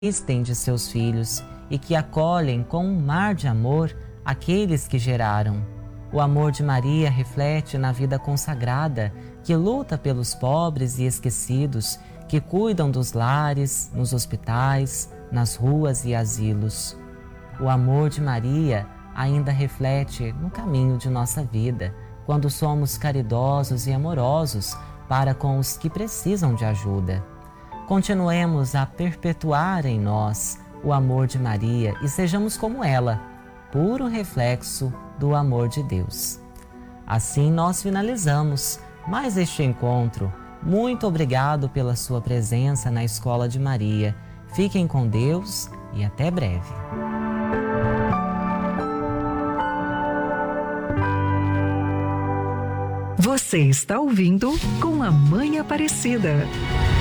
estende seus filhos e que acolhem com um mar de amor aqueles que geraram. O amor de Maria reflete na vida consagrada, que luta pelos pobres e esquecidos, que cuidam dos lares, nos hospitais, nas ruas e asilos. O amor de Maria ainda reflete no caminho de nossa vida, quando somos caridosos e amorosos para com os que precisam de ajuda. Continuemos a perpetuar em nós o amor de Maria e sejamos como ela, puro reflexo do amor de Deus. Assim nós finalizamos mais este encontro. Muito obrigado pela sua presença na Escola de Maria. Fiquem com Deus e até breve. Você está ouvindo Com a Mãe Aparecida.